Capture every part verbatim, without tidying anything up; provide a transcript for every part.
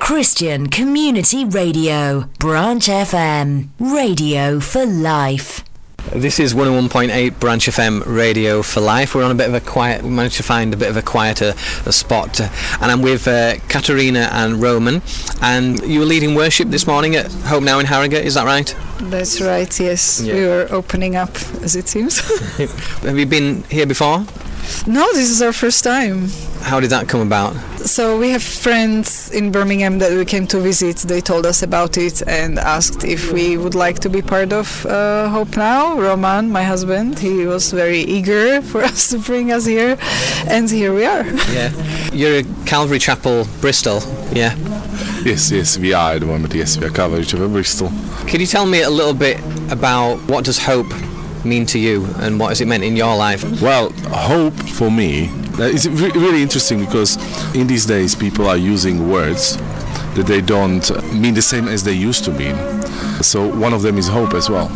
Christian Community Radio, Branch F M, radio for life. This is one oh one point eight Branch F M Radio for Life. We're on a bit of a quiet, we managed to find a bit of a quieter uh, spot. Uh, and I'm with uh, Katerina and Roman. And you were leading worship this morning at Hope Now in Harrogate, is that right? That's right, yes. Yeah. We were opening up, as it seems. Have you been here before? No, this is our first time. How did that come about? So we have friends in Birmingham that we came to visit. They told us about it and asked if we would like to be part of uh, Hope Now. Roman, my husband, he was very eager for us to bring us here, and here we are. Yeah. You're at Calvary Chapel, Bristol, yeah? Yes, yes, we are at the moment. Yes, we are Calvary Chapel, Bristol. Could you tell me a little bit about what does hope mean to you and what has it meant in your life? Well, hope for me uh, is re- really interesting because in these days people are using words that they don't mean the same as they used to mean. So one of them is hope as well.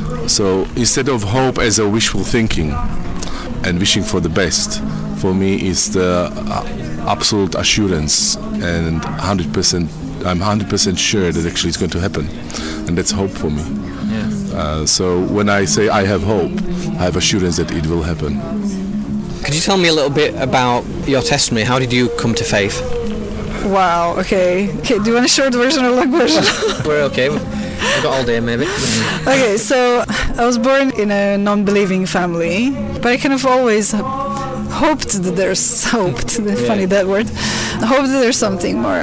So instead of hope as a wishful thinking and wishing for the best, for me is the uh, absolute assurance and one hundred percent I'm one hundred percent sure that actually it's going to happen, and that's hope for me. Yeah. Uh, so when I say I have hope, I have assurance that it will happen. Could you tell me a little bit about your testimony? How did you come to faith? Wow, okay. Okay, do you want a short version or a long version? We're okay. We've got all day maybe. Okay, so I was born in a non-believing family, but I kind of always hoped that there's hoped, funny that word, hoped that there's something more.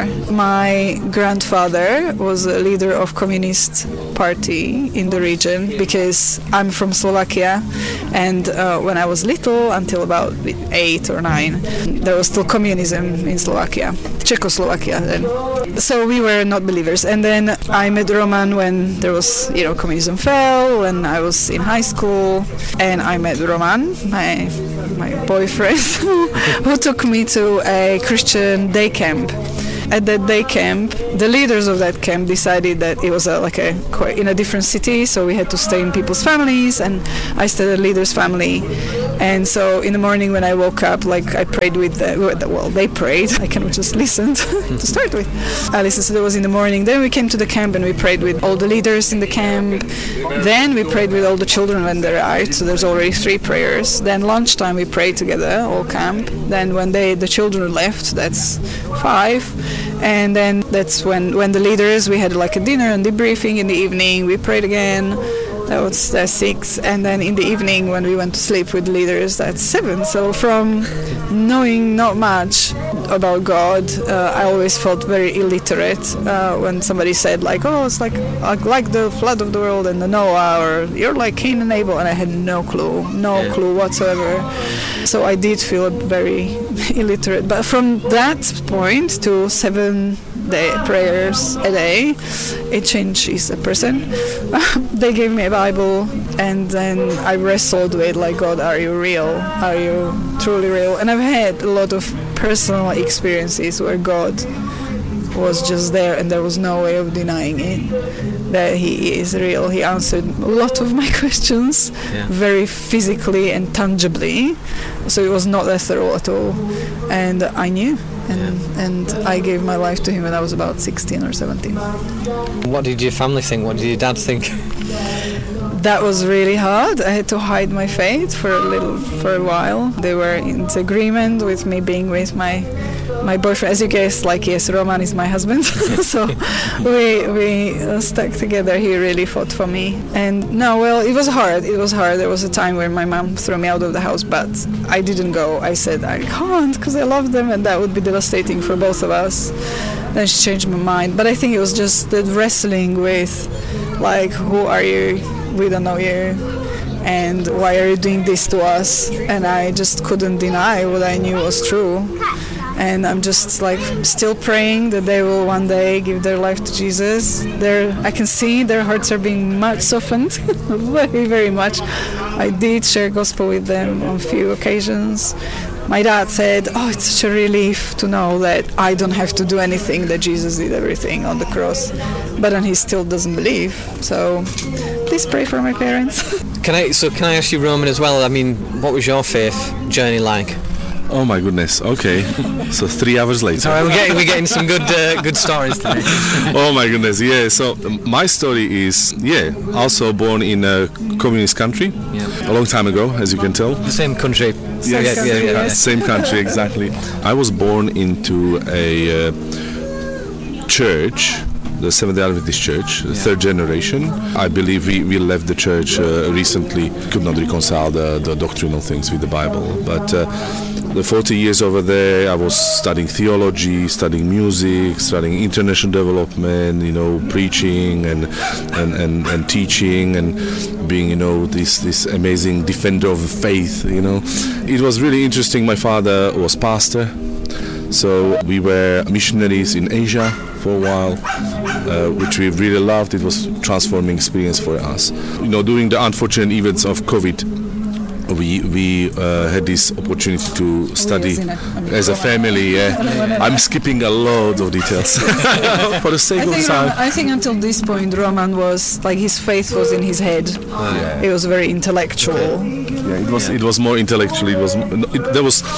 My grandfather was a leader of Communist Party in the region because I'm from Slovakia, and uh, when I was little, until about eight or nine, there was still communism in Slovakia, Czechoslovakia then. So we were not believers, and then I met Roman when there was, you know, communism fell, and I was in high school, and I met Roman, my my boyfriend, who took me to a Christian day camp. At that day camp, the leaders of that camp decided that it was a, like a in a different city, so we had to stay in people's families, and I stayed at a leader's family. And so in the morning when I woke up, like I prayed with the, well, they prayed. I kind of just listened to start with. I listened, so that was in the morning. Then we came to the camp and we prayed with all the leaders in the camp. Then we prayed with all the children when they arrived, so there's already three prayers. Then lunchtime we prayed together, all camp. Then when they the children left, that's five. And then that's when, when the leaders, we had like a dinner and debriefing in the evening. We prayed again. That was uh, six, and then in the evening when we went to sleep with leaders, that's seven. So from knowing not much about God, uh, I always felt very illiterate uh, when somebody said like, oh, it's like like the flood of the world and the Noah, or you're like Cain and Abel, and I had no clue, no yeah. clue whatsoever. So I did feel very illiterate. But from that point to seven day prayers a day, it changes a person. They gave me a Bible, and then I wrestled with like, God, are you real? Are you truly real? And I've had a lot of personal experiences where God was just there, and there was no way of denying it, that He is real. He answered a lot of my questions yeah. very physically and tangibly, so it was not ethereal at all, and I knew. And, yeah. and I gave my life to Him when I was about sixteen or seventeen. What did your family think? What did your dad think? That was really hard. I had to hide my faith for a little, for a while. They were in agreement with me being with my my boyfriend. As you guessed, like, yes, Roman is my husband. So we we uh, stuck together. He really fought for me. And no, well, it was hard. It was hard. There was a time where my mom threw me out of the house, but I didn't go. I said I can't because I love them, and that would be devastating for both of us. Then she changed my mind. But I think it was just the wrestling with, like, who are you? We don't know you, and why are you doing this to us? And I just couldn't deny what I knew was true. And I'm just like still praying that they will one day give their life to Jesus. They're, I can see their hearts are being much softened, very, very much. I did share gospel with them on a few occasions. My dad said, oh, it's such a relief to know that I don't have to do anything, that Jesus did everything on the cross. But then he still doesn't believe. So please pray for my parents. Can I? So can I ask you, Roman, as well? I mean, what was your faith journey like? Oh my goodness. Okay, so three hours later. Sorry, we're getting we're getting some good uh, good stories today. Oh my goodness. Yeah. So um, my story is yeah, also born in a communist country Yeah. a long time ago, as you can tell. The same country. Same Yeah, yeah, country, yeah, yeah. yes. Same country, exactly. I was born into a uh, church, the Seventh-day Adventist Church, the third generation. I believe we, we left the church uh, recently. Could not reconcile the, the doctrinal things with the Bible. But uh, the forty years over there, I was studying theology, studying music, studying international development, you know, preaching and and, and, and teaching and being, you know, this, this amazing defender of faith, you know. It was really interesting. My father was pastor. So we were missionaries in Asia for a while, uh, which we really loved. It was a transforming experience for us. You know, during the unfortunate events of COVID, we we uh, had this opportunity to study as in a- I mean, as a family. Yeah, I'm skipping a lot of details for the sake I of think, time. I think until this point, Roman was like his faith was in his head. Yeah. It was very intellectual. Yeah, it was it was more intellectual. It was it, there was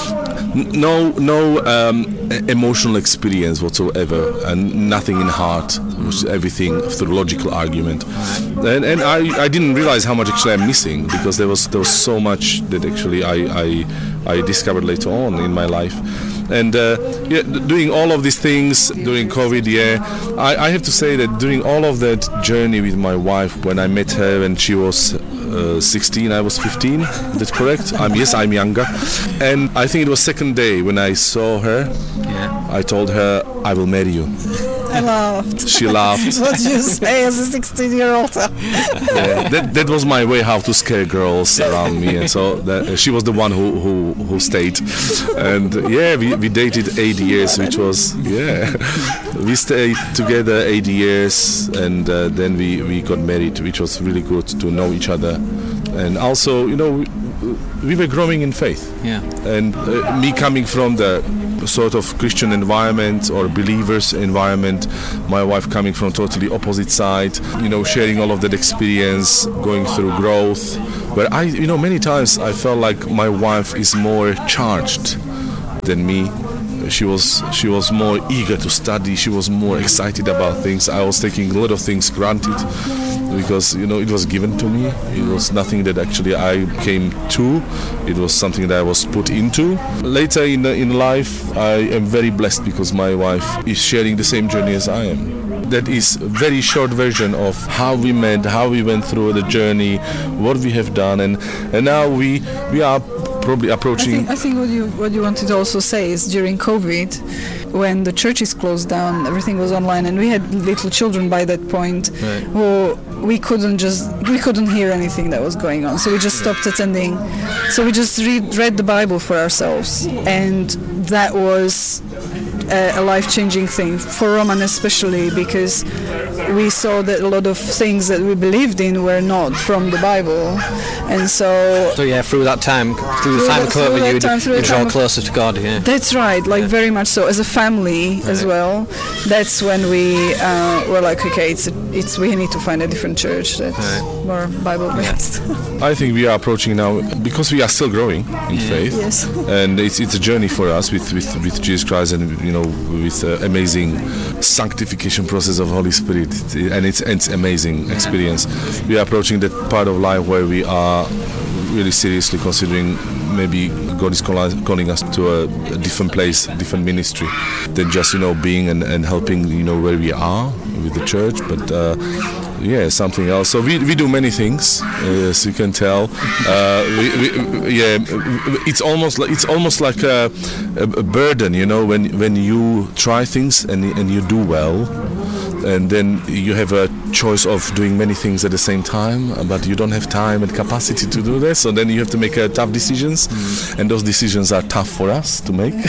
no no um, emotional experience whatsoever, and nothing in heart. It was everything through logical argument, and and I, I didn't realize how much actually I'm missing, because there was there was so much that actually I I, I discovered later on in my life. And uh, yeah, doing all of these things during COVID, yeah, I, I have to say that during all of that journey with my wife, when I met her and she was uh, sixteen, I was fifteen. That's correct. I'm yes, I'm younger. And I think it was second day when I saw her. Yeah. I told her, I will marry you. I laughed. She laughed. What did you say as a sixteen-year-old? Yeah, that, that was my way how to scare girls around me, and so that, she was the one who, who, who stayed. And uh, yeah, we, we dated eight years, which was yeah, we stayed together eight years, and uh, then we, we got married, which was really good to know each other, and also you know we, we were growing in faith. Yeah. And uh, me coming from the sort of Christian environment or believers environment, my wife coming from totally opposite side, you know, sharing all of that experience, going through growth, where I, you know, many times I felt like my wife is more charged than me. She was she was more eager to study. She was more excited about things. I was taking a lot of things granted because you know it was given to me. It was nothing that actually I came to. It was something that I was put into. Later in in life, I am very blessed because my wife is sharing the same journey as I am. That is a very short version of how we met, how we went through the journey, what we have done, and and now we we are probably I approaching. think, I think what you what you wanted to also say is during COVID, when the churches closed down, everything was online, and we had little children by that point, Right. who we couldn't just we couldn't hear anything that was going on, so we just stopped attending. So we just read read the Bible for ourselves, and that was a, a life-changing thing for Roman, especially because we saw that a lot of things that we believed in were not from the Bible, and so. So yeah, through that time, through the Through time that- of through COVID, that you time, through you the draw time of- closer to God. Yeah. That's right, like very much so. As a family as Right. well, that's when we uh, were like, okay, it's it's we need to find a different church that's Right. more Bible based. I think we are approaching now because we are still growing in faith, Yes. and it's it's a journey for us with with, with Jesus Christ, and you know with uh, amazing sanctification process of Holy Spirit, and it's it's amazing experience. We are approaching that part of life where we are really seriously considering maybe God is calling calling us to a, a different place, different ministry, than just you know being and, and helping you know where we are with the church, but. Uh, Yeah, something else. So we, we do many things, uh, as you can tell. Uh, we, we, yeah, it's almost like it's almost like a, a burden, you know, when when you try things and and you do well, and then you have a choice of doing many things at the same time, but you don't have time and capacity to do this. So then you have to make uh, tough decisions, mm. and those decisions are tough for us to make.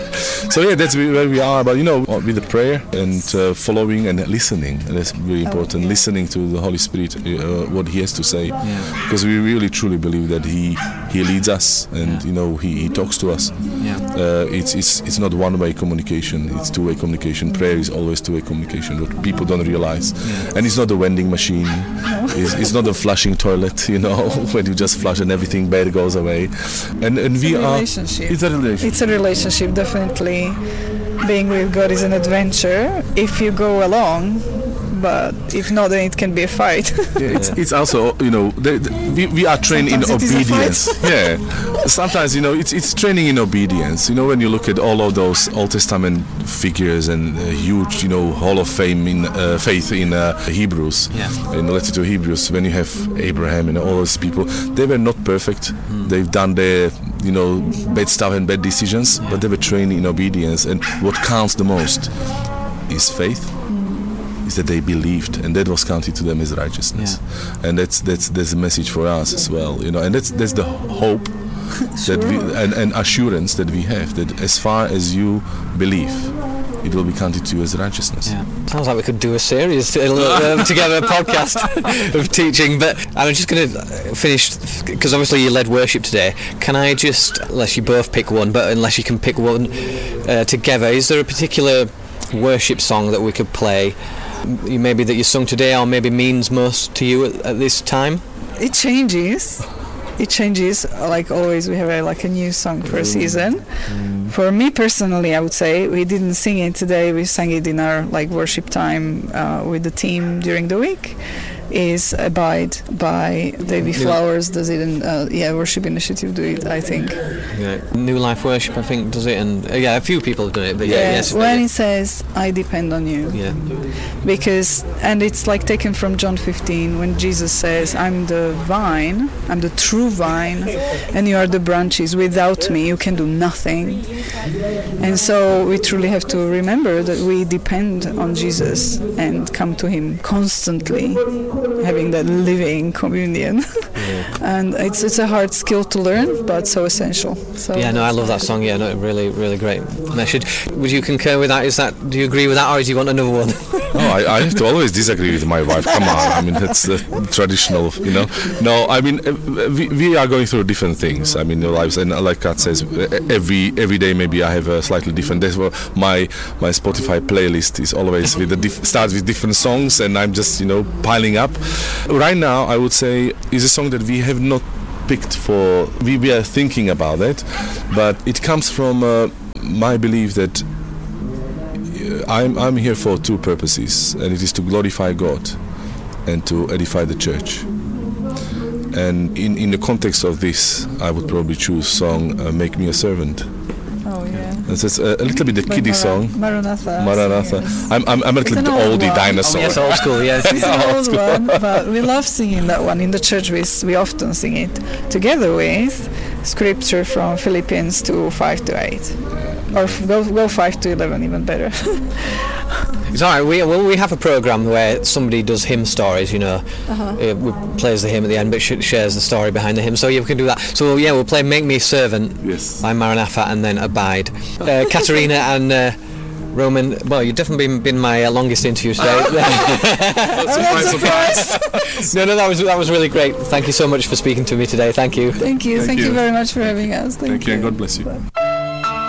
So yeah, that's where we are. But you know, with the prayer and uh, following and listening, and that's really important. Okay. Listening to the Holy Spirit, uh, what He has to say, Yeah. because we really truly believe that He He leads us, and Yeah. you know He, he talks to us. Yeah. Uh, it's it's it's not one-way communication; it's two-way communication. Prayer is always two-way communication. What people don't realize, Yeah. and it's it's not a vending machine. No. It's, it's not a flushing toilet, you know, when you just flush and everything bad goes away. And and it's we a are. relationship. It's a relationship. It's a relationship, definitely. Being with God is an adventure if you go along, but if not, then it can be a fight. Yeah, it's, it's also, you know, the, the, we, we are trained Sometimes in it is a obedience. Yeah, sometimes, you know, it's it's training in obedience. You know, when you look at all of those Old Testament figures and uh, huge, you know, Hall of Fame in uh, faith in uh, Hebrews, Yeah. in the letter to Hebrews, when you have Abraham and all those people, they were not perfect. Mm. They've done their, you know, bad stuff and bad decisions, but they were trained in obedience. And what counts the most is faith. Is that they believed, and that was counted to them as righteousness, Yeah. and that's that's that's a message for us as well, you know, and that's that's the hope that we and, and assurance that we have that as far as you believe, it will be counted to you as righteousness. Yeah. Sounds like we could do a series uh, together, a podcast of teaching. But I'm just going to finish, because obviously you led worship today. Can I just, unless you both pick one, but unless you can pick one uh, together, is there a particular worship song that we could play, maybe that you sung today, or maybe means most to you at, at this time? It changes. It changes. Like always, we have a, like a new song for a season. Mm. For me personally, I would say we didn't sing it today. We sang it in our like worship time uh, with the team during the week. Is Abide by Davy Flowers. Does it? In, uh, yeah, Worship Initiative do it, I think. Yeah. New Life Worship, I think, does it, and uh, yeah, a few people have done it. But yeah, yeah yes. When it says, "I depend on you," yeah, because and it's like taken from John fifteen when Jesus says, "I'm the vine, I'm the true vine, and you are the branches. Without me, you can do nothing." And so we truly have to remember that we depend on Jesus and come to Him constantly, having that living communion. Yeah. And it's it's a hard skill to learn, but so essential. So yeah, no, I love that song. Yeah, no, really, really great message. Would you concur with that? Is that do you agree with that, or do you want another one? No, I, I have to always disagree with my wife. Come on, I mean that's the traditional, you know. No, I mean we, we are going through different things. I mean, our lives, and like Kat says, every every day maybe I have a slightly different. That's why my my Spotify playlist is always with the diff- starts with different songs, and I'm just you know piling up. Right now, I would say is a song that we have not picked for. We, we are thinking about it, but it comes from uh, my belief that uh, I'm I'm here for two purposes, and it is to glorify God and to edify the church. And in, in the context of this, I would probably choose song uh, "Make Me a Servant." Oh yeah. It's just a, a little bit a kiddie Mar- song. Maranatha. Maranatha. Yes. I'm, I'm I'm a little bit oldie one. dinosaur. Oh, yes, old school. Yes. It's an old one, but we love singing that one in the church. We we often sing it together with scripture from Philippians two five to eight, or f- go go five to eleven, even better. It's all right. We well, we have a program where somebody does hymn stories. You know, Uh-huh. uh, we plays the hymn at the end, but sh- shares the story behind the hymn. So yeah, we can do that. So yeah, we'll play "Make Me a Servant" Yes. by Maranatha, and then "Abide." Uh, Katerina and uh, Roman. Well, you've definitely been, been my uh, longest interview today. I'm surprised. no, no, that was that was really great. Thank you so much for speaking to me today. Thank you. Thank you. Thank Thank you. you very much for having us. Thank, Thank you, and God bless you. Bye.